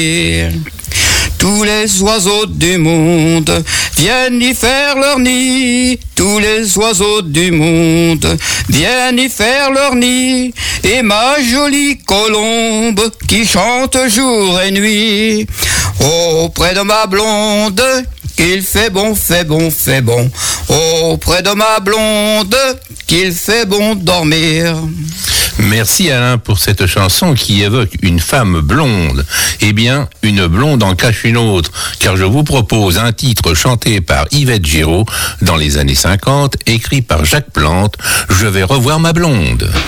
Tous les oiseaux du monde viennent y faire leur nid. Tous les oiseaux du monde viennent y faire leur nid. Et ma jolie colombe qui chante jour et nuit auprès de ma blonde, qu'il fait bon, fait bon, fait bon. Auprès de ma blonde, qu'il fait bon dormir. Merci Alain pour cette chanson qui évoque une femme blonde. Eh bien, une blonde en cache une autre, car je vous propose un titre chanté par Yvette Giraud dans les années 50, écrit par Jacques Plante, « Je vais revoir ma blonde ».